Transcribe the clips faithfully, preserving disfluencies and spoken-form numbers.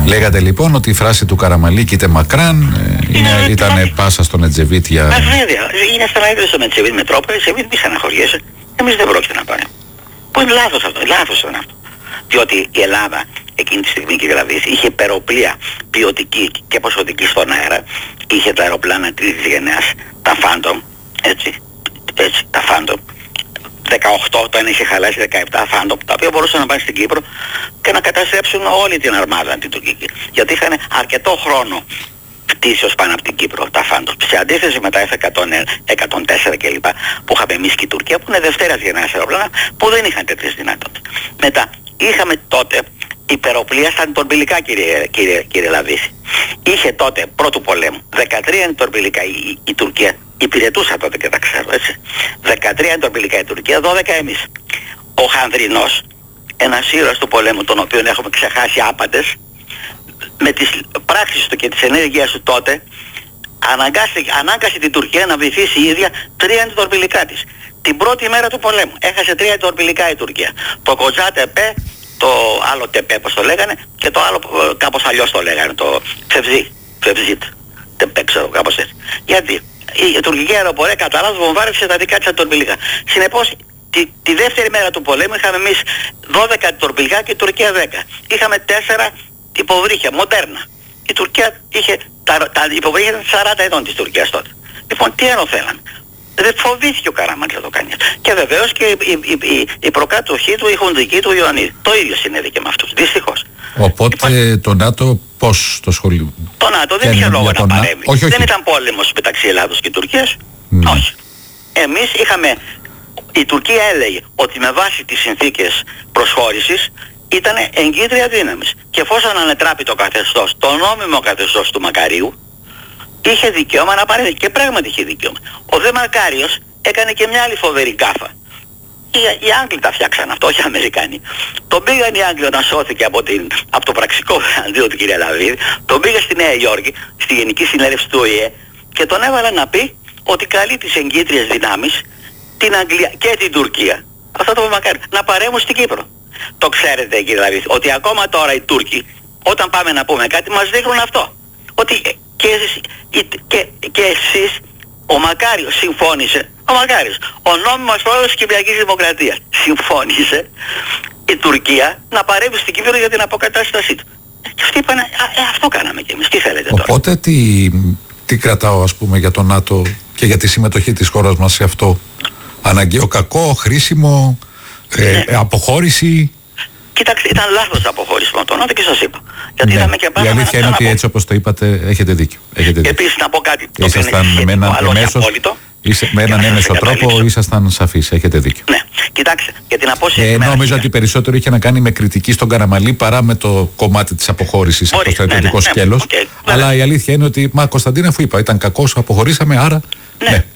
Λέγατε λοιπόν ότι η φράση του Καραμαλή «Κοίτε μακράν» ε, ήταν πάσα στον Ετζεβίτ για... Βέβαια, είναι στραβή στον Ετζεβίτ με τρόπο, Ετζεβίτ μη στεναχωριέσαι, εμείς δεν πρόκειται να πάμε. Που είναι λάθος αυτό, λάθος είναι αυτό. Διότι η Ελλάδα εκείνη τη στιγμή, κύριε Λαβίση, είχε υπεροπλία ποιοτική και ποσοτική στον αέρα, είχε τα αεροπλάνα τρίτης γενιάς, τα Phantom, έτσι, έτσι, τα Phantom, δεκαοκτώ, το ένα είχε χαλάσει δεκαεπτά Phantom, τα οποία μπορούσαν να πάνε στην Κύπρο και να καταστρέψουν όλη την αρμάδα την τουρκική. Γιατί είχαν αρκετό χρόνο πτήσεως πάνω από την Κύπρο, τα Phantom. Σε αντίθεση με τα εφ εκατόν τέσσερα κλπ. Που είχαμε εμείς και η Τουρκία, που είναι δευτέρας γενιάς αεροπλάνα, που δεν είχαν τέτοιες δυνατότητες. Μετά, είχαμε τότε υπεροπλία στα αντιτορπιλικά, κύριε, κύριε, κύριε Λαβίση. Είχε τότε πρώτου πολέμου δεκατρία αντιτορπιλικά η, η, η Τουρκία. Υπηρετούσα τότε και τα ξέρω, έτσι. δεκατρία αντιτορπιλικά η Τουρκία, δώδεκα εμείς. Ο Χανδρινός, ένας ήρωας του πολέμου, τον οποίο έχουμε ξεχάσει άπαντες, με τις πράξεις του και τις ενέργειες του τότε, ανάγκασε την Τουρκία να βυθίσει η ίδια τρία αντιτορπιλικά της. Την πρώτη μέρα του πολέμου έχασε τρία αντιτορπιλικά η Τουρκία. Το Κοτζάτεπε, το άλλο τεπέ πως το λέγανε, και το άλλο κάπως αλλιώς το λέγανε, το Φευζί, Φευζίτ, τεπέ ξέρω κάπως έτσι. Γιατί η τουρκική αεροπορία κατά λάθος βομβάρευσε τα δικά της αντιτορπιλικά. Συνεπώς τη, τη δεύτερη μέρα του πολέμου είχαμε εμείς δώδεκα αντιτορπιλικά και η Τουρκία δέκα. Είχαμε τέσσερα υποβρύχια, μοντέρνα. Η Τουρκία είχε, τα, τα υποβρύχια ήταν σαράντα ετών της Τουρκίας τότε. Λοιπόν, τι ενωθέλαν. Δεν φοβήθηκε ο Καραμαλής να το κάνει. Και βεβαίως και η, η, η, η προκάτοχή του, η χουντική του Ιωαννίδη. Το ίδιο συνέβη και με αυτούς, δυστυχώς. Οπότε λοιπόν, το ΝΑΤΟ πώς το σχολείο... Το ΝΑΤΟ δεν είχε λόγο να παρέμβει. Όχι, όχι. Δεν ήταν πόλεμος μεταξύ Ελλάδος και Τουρκίας. Mm. Όχι. Εμείς είχαμε... Η Τουρκία έλεγε ότι με βάση τις συνθήκες προσχώρησης ήταν εγκύτρια δύναμης. Και εφόσον ανετράπη το καθεστώς, το νόμιμο καθεστώς του Μακαρίου, είχε δικαίωμα να παρέμβει. Και πράγματι είχε δικαίωμα. Ο δε Μακάριος έκανε και μια άλλη φοβερή γκάφα. Οι, οι Άγγλοι τα φτιάξαν αυτό, όχι οι Αμερικάνοι. Τον πήγαν οι Άγγλοι όταν σώθηκε από, την, από το πραξικό αντίο του κ. Λαβίδη, τον πήγαν στη Νέα Υόρκη, στη Γενική Συνέλευση του Ο Η Ε, και τον έβαλαν να πει ότι καλεί τις εγκύτριες δυνάμεις, την Αγγλία και την Τουρκία, αυτό το Μακάριο, να παρέμβουν στην Κύπρο. Το ξέρετε κύριε Λαβίδη, ότι ακόμα τώρα οι Τούρκοι, όταν πάμε να πούμε κάτι, μας δείχνουν αυτό. Ότι και, και, και εσείς, ο Μακάριος συμφώνησε, ο Μακάριος, ο νόμιμος πρόεδρος της Κυπριακής Δημοκρατίας, συμφώνησε η Τουρκία να παρέμβει στην Κύπρο για την αποκατάστασή του. Και αυτοί είπαν, ε, αυτό κάναμε κι εμείς, τι θέλετε τώρα. Οπότε τι, τι κρατάω ας πούμε για το ΝΑΤΟ και για τη συμμετοχή της χώρας μας σε αυτό? Αναγκαίο, κακό, χρήσιμο, ε, ναι. αποχώρηση? Κοιτάξτε, ήταν λάθος αποχώρησμα το ΝΑΤΟ και σας είπα. Γιατί ναι. είδαμε και πάνω. Η αλήθεια είναι ότι έτσι όπως το είπατε έχετε δίκιο. Έχετε δίκιο. Επίσης να πω κάτι το ήσασταν οποίο είναι με, ένα εμέσως, είστε, με έναν έμεσο τρόπο ήσασταν σαφείς. Έχετε δίκιο. Ναι, κοιτάξτε, για την απόσυρση. Ε, νομίζω ότι περισσότερο είχε να κάνει με κριτική στον Καραμαλή παρά με το κομμάτι της αποχώρησης από το στρατιωτικό ναι, ναι, σκέλος. Ναι, okay, αλλά ναι. η αλήθεια είναι ότι, μα Κωνσταντίνα, αφού είπα, ήταν κακός, αποχωρήσαμε, άρα. Ναι. ναι.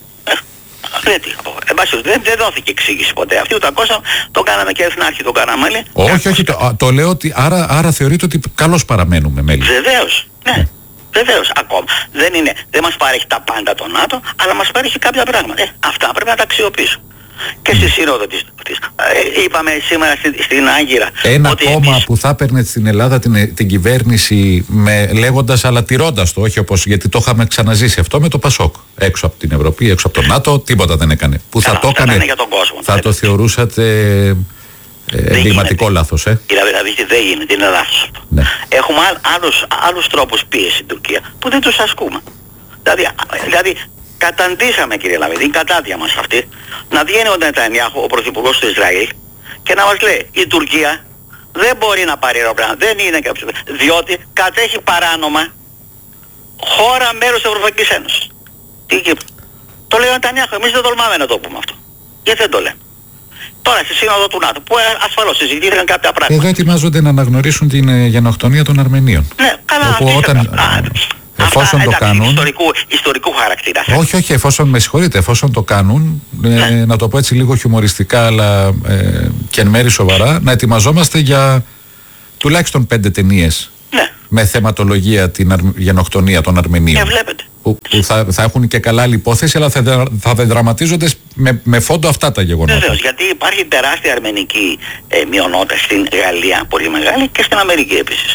Δεν, δεν δόθηκε εξήγηση ποτέ. Αυτή ούτε ακόμα το κάναμε και εθνάρχη τον Καραμαλή. Όχι, όχι, το, το λέω ότι άρα, άρα θεωρείτε ότι καλώς παραμένουμε μέλη. Βεβαίως, ναι. ναι. Βεβαίως, ακόμα. Δεν, είναι, δεν μας παρέχει τα πάντα το ΝΑΤΟ, αλλά μας παρέχει κάποια πράγματα. Ε, αυτά πρέπει να τα αξιοποιήσουμε. Και στη σύνοδο της, της ε, είπαμε σήμερα στη, στην Άγκυρα. Ένα ότι κόμμα εμείς... που θα έπαιρνε στην Ελλάδα την, την κυβέρνηση με, λέγοντας αλλά τηρώντας το, όχι όπως, γιατί το είχαμε ξαναζήσει αυτό με το Πασόκ. Έξω από την Ευρωπή, έξω από το ΝΑΤΟ, τίποτα δεν έκανε. Που θα, θα το έκανε, για τον κόσμο, θα το θεωρούσατε ε, εγκληματικό λάθος, ε. Δηλαδή δεν γίνεται, είναι λάθος. Ναι. Έχουμε άλλους, άλλους τρόπους πίεση στην Τουρκία που δεν τους ασκούμε. Δηλαδή, δηλαδή καταντήσαμε κύριε Λαβίδη, την κατάδια μας αυτή, να βγαίνει ο Νετανιάχου, ο πρωθυπουργός του Ισραήλ, και να μας λέει η Τουρκία δεν μπορεί να πάρει αεροπλάνα, δεν είναι κάποιο, διότι κατέχει παράνομα χώρα μέρος της Ευρωπαϊκής Ένωσης. Τι Κύπρο. Το λέει ο Νετανιάχου, εμείς δεν τολμάμε να το πούμε αυτό. Γιατί δεν το λέμε. Τώρα στη σύνοδο του ΝΑΤΟ, που ασφαλώς συζητήθηκαν κάποια πράγματα. Εδώ ετοιμάζονται να αναγνωρίσουν την ε, γενοκτονία των Αρμενίων. Ναι, καλά, όπου όταν... Εφόσον αυτά, το εντάξει, κάνουν. Ιστορικού, ιστορικού χαρακτήρα. Όχι, όχι, εφόσον με συγχωρείτε, εφόσον το κάνουν, ναι. ε, να το πω έτσι λίγο χιουμοριστικά, αλλά ε, και εν μέρει σοβαρά, να ετοιμαζόμαστε για τουλάχιστον πέντε ταινίες ναι. με θεματολογία την αρ, γενοκτονία των Αρμενίων. Ναι, βλέπετε. Που, που θα, θα έχουν και καλά άλλη υπόθεση, αλλά θα, θα δραματίζονται με, με φόντο αυτά τα γεγονότα. Βεβαίως, γιατί υπάρχει τεράστια αρμενική ε, μειονότητα στην Γαλλία, πολύ μεγάλη, και στην Αμερική επίσης.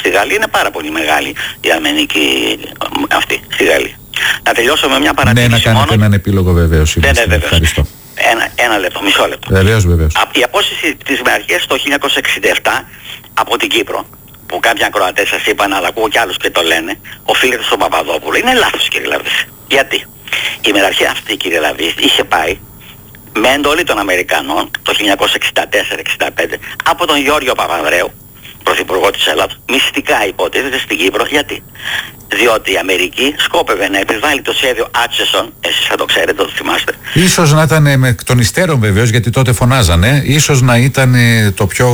στη Γαλλία είναι πάρα πολύ μεγάλη η αρμενική αυτή στη Γαλλία. Να τελειώσω με μια παρατήρηση. Ναι, να κάνετε μόνο. έναν επίλογο βεβαίως. Ναι, ναι, βεβαίως. Ευχαριστώ. Ένα, ένα λεπτό, μισό λεπτό. Βεβαίως, βεβαίως. Η απόσυρση της Μεαρχίας το χίλια εννιακόσια εξήντα επτά από την Κύπρο, που κάποιοι ακροατές σας είπαν, αλλά ακούω κι άλλους και το λένε, οφείλεται στον Παπαδόπουλο. Είναι λάθος, κύριε Λαβίση. Γιατί η μεραρχία αυτή, κύριε Λαβίση, είχε πάει με εντολή των Αμερικανών το χίλια εννιακόσια εξήντα τέσσερα εξήντα πέντε από τον Γιώργο Παπανδρέου, πρωθυπουργό της Ελλάδος, μυστικά υποτίθεται στην Κύπρο. Γιατί? Διότι η Αμερική σκόπευε να επιβάλλει το σχέδιο Άτσεσον, εσείς θα το ξέρετε, το θυμάστε. Ίσως να ήταν με των υστέρων βεβαίως, γιατί τότε φωνάζανε, ίσως να ήταν το πιο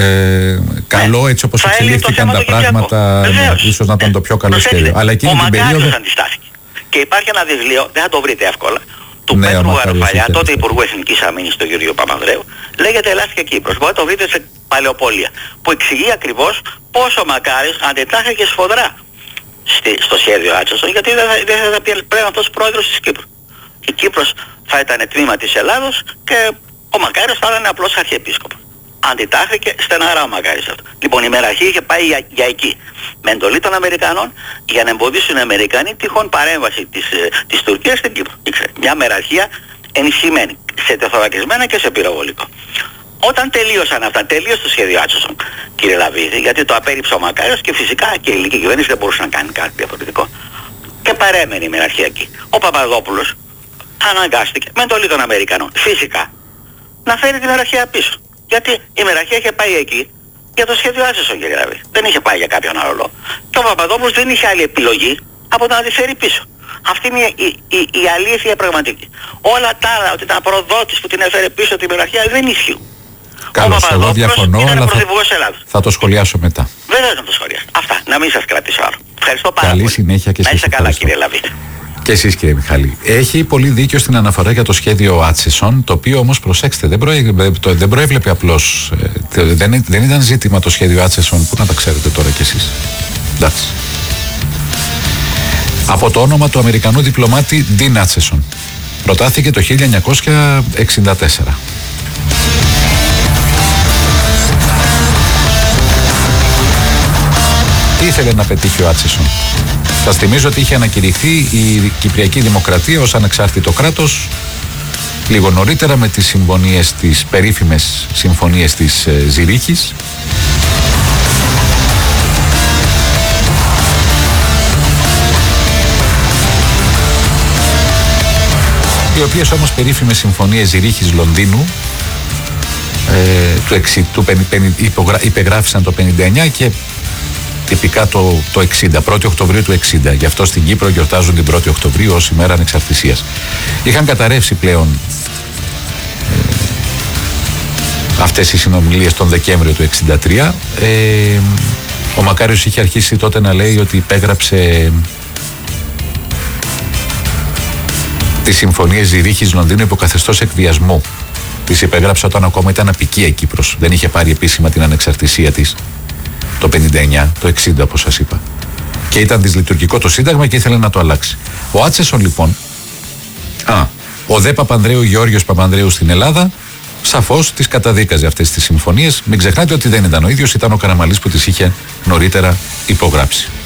ε, καλό, ναι, έτσι όπως εξελίχθηκαν τα πράγματα, ναι, ίσως να ήταν το πιο καλό σχέδιο. Αλλά εκείνη την περίοδο... αντιστάθηκε. Και υπάρχει ένα βιβλίο, δεν θα το βρείτε εύκολα, του ναι, Πέτρου Γαροφαλιά, τότε Υπουργού Εθνικής Αμήνης του Γεωργίου Παπανδρέου, λέγεται «Ελλάς και Κύπρος». Μπορείτε να το βρείτε σε παλαιοπόλια, που εξηγεί ακριβώς πόσο ο Μακάρης αντιτάχθηκε σφοδρά στη, στο σχέδιο Άτσεσον, γιατί δεν θα, δεν θα πει πλέον αυτός πρόεδρος της Κύπρου. Η Κύπρος θα ήταν τμήμα της Ελλάδος και ο Μακάρης θα ήταν απλώς αρχιεπίσκοπος. Αντιτάχθηκε στεναρά ο Μακάρης αυτό. Λοιπόν, η μεραρχία είχε πάει για, για εκεί, με εντολή των Αμερικανών, για να εμποδίσουν οι Αμερικανοί τυχόν παρέμβαση της, της Τουρκίας στην Κύπρο. Ήξερε, μια μεραρχία ενισχυμένη, σε τεθωρακισμένα και σε πυροβολικό. Όταν τελείωσαν αυτά, τελείωσε το σχέδιο Άτσεσον, κύριε Λαβίδη, γιατί το απέρριψε ο Μακάριος και φυσικά και η ελληνική κυβέρνηση δεν μπορούσε να κάνει κάτι διαφορετικό. Και παρέμενε η μεραρχία εκεί. Ο Παπαδόπουλος αναγκάστηκε με εντολή των Αμερικανών, φυσικά, να φέρει τη μεραρχία πίσω. Γιατί η μεραρχία είχε πάει εκεί για το σχέδιο Άτσεσον, κύριε Λαβίδη. Δεν είχε πάει για κάποιον άλλο λόγο. Και ο Παπαδόπουλος δεν είχε άλλη επιλογή από το να τη φέρει πίσω. Αυτή είναι η, η, η, η αλήθεια πραγματική. Όλα τα άλλα, ότι ήταν προδότης που την έφερε πίσω τη μεραρχία, δεν ισχύουν. Καλώς, εγώ διαφωνώ, αλλά θα, θα το σχολιάσω μετά. Βέβαια να το σχολιάσω. Αυτά, να μην σας κρατήσω άλλο. Ευχαριστώ πάρα Καλή πολύ. συνέχεια και να εσείς. είστε καλά, κύριε Λαβίδη. Και εσείς, κύριε Μιχάλη. Έχει πολύ δίκιο στην αναφορά για το σχέδιο Άτσεσον, το οποίο όμως, προσέξτε, δεν, προέ, δεν προέβλεπε απλώς, δεν, δεν ήταν ζήτημα το σχέδιο Άτσεσον, που να τα ξέρετε τώρα κι εσείς. Εντάξει. Από το όνομα του Αμερικανού διπλωμάτη Ντίν Άτσεσον. Προτάθηκε το χίλια εννιακόσια εξήντα τέσσερα. Τι ήθελε να πετύχει ο Άτσεσον? Σας θυμίζω ότι είχε ανακηρυχθεί η Κυπριακή Δημοκρατία ως ανεξάρτητο κράτος λίγο νωρίτερα, με τις συμφωνίες, τις περίφημες συμφωνίες της ε, Ζηρίχης. Οι οποίες όμως περίφημες συμφωνίες Ζηρίχης Λονδίνου ε, του, εξι, του πεν, πεν, υπογρα, υπεγράφησαν το πενήντα εννιά και τυπικά το, το εξήντα, πρώτη Οκτωβρίου του εξήντα. Γι' αυτό στην Κύπρο γιορτάζουν την πρώτη Οκτωβρίου ως ημέρα ανεξαρτησίας. Είχαν καταρρεύσει πλέον ε, αυτές οι συνομιλίες τον Δεκέμβριο του εξήντα τρία. Ε, ο Μακάριος είχε αρχίσει τότε να λέει ότι υπέγραψε τις συμφωνίες Ζηρίχης Λονδίνου υπό καθεστώς εκβιασμού. Τις υπέγραψε όταν ακόμα ήταν απικία η Κύπρος. Δεν είχε πάρει επίσημα την ανεξαρτησία της το πενήντα εννιά, το εξήντα όπως σας είπα. Και ήταν δυσλειτουργικό το Σύνταγμα και ήθελε να το αλλάξει. Ο Άτσεσον λοιπόν, α, ο δε Παπανδρέου Γεώργιος Παπανδρέου στην Ελλάδα, σαφώς τις καταδίκαζε αυτές τις συμφωνίες. Μην ξεχνάτε ότι δεν ήταν ο ίδιος, ήταν ο Καραμαλής που τις είχε νωρίτερα υπογράψει.